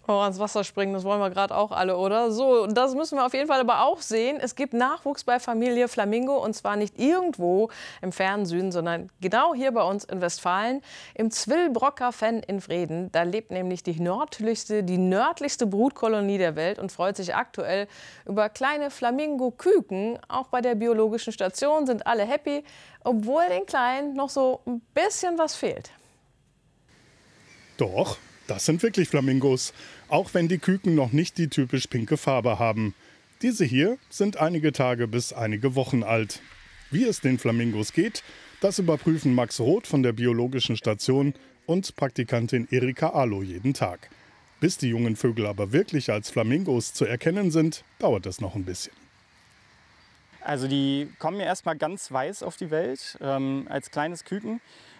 Oh, ans Wasser springen, das wollen wir gerade auch alle, oder? So, und das müssen wir auf jeden Fall aber auch sehen. Es gibt Nachwuchs bei Familie Flamingo und zwar nicht irgendwo im fernen Süden, sondern genau hier bei uns in Westfalen, im Zwillbrocker Fenn in Vreden. Da lebt nämlich die nördlichste Brutkolonie der Welt und freut sich aktuell über kleine Flamingo-Küken. Auch bei der biologischen Station sind alle happy, obwohl den Kleinen noch so ein bisschen was fehlt. Doch, das sind wirklich Flamingos, auch wenn die Küken noch nicht die typisch pinke Farbe haben. Diese hier sind einige Tage bis einige Wochen alt. Wie es den Flamingos geht, das überprüfen Max Roth von der Biologischen Station und Praktikantin Erika Alo jeden Tag. Bis die jungen Vögel aber wirklich als Flamingos zu erkennen sind, dauert es noch ein bisschen. Also die kommen ja erstmal ganz weiß auf die Welt, als kleines Küken.